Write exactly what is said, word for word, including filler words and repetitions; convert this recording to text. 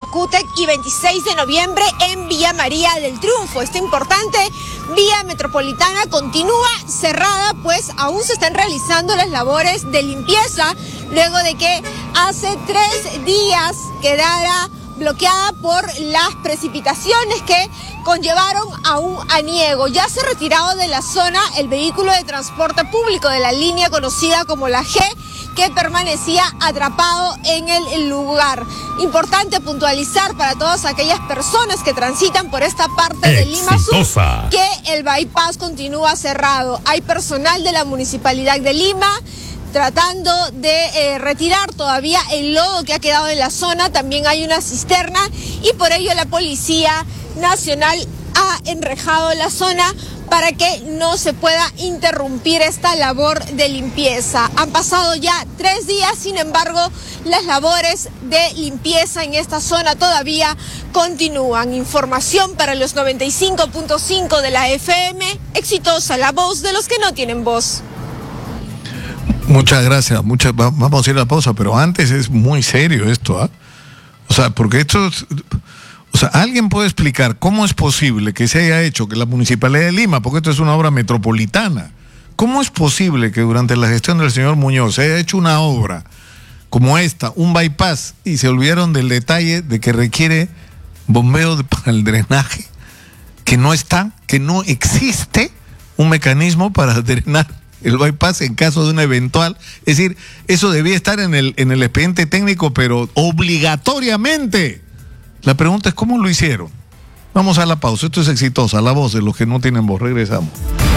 Cútec y veintiséis de noviembre en Villa María del Triunfo. Esta importante vía metropolitana continúa cerrada, pues aún se están realizando las labores de limpieza luego de que hace tres días quedara bloqueada por las precipitaciones que conllevaron a un aniego. Ya se ha retirado de la zona el vehículo de transporte público de la línea conocida como la G, que permanecía atrapado en el lugar. Importante puntualizar para todas aquellas personas que transitan por esta parte de Lima Sur que el bypass continúa cerrado. Hay personal de la Municipalidad de Lima tratando de eh, retirar todavía el lodo que ha quedado en la zona. También hay una cisterna y por ello la Policía Nacional ha enrejado la zona para que no se pueda interrumpir esta labor de limpieza. Han pasado ya tres días, sin embargo, las labores de limpieza en esta zona todavía continúan. Información para los noventa y cinco punto cinco de la F M, Exitosa, la voz de los que no tienen voz. Muchas gracias, muchas, vamos a ir a la pausa, pero antes es muy serio esto, ¿ah? ¿eh? O sea, porque esto es, o sea, ¿alguien puede explicar cómo es posible que se haya hecho que la Municipalidad de Lima, porque esto es una obra metropolitana, cómo es posible que durante la gestión del señor Muñoz se haya hecho una obra como esta, un bypass, y se olvidaron del detalle de que requiere bombeo de, para el drenaje, que no está, que no existe un mecanismo para drenar el bypass en caso de una eventual? Es decir, eso debía estar en el, en el expediente técnico, pero obligatoriamente. La pregunta es, ¿cómo lo hicieron? Vamos a la pausa. Esto es Exitosa, la voz de los que no tienen voz. Regresamos.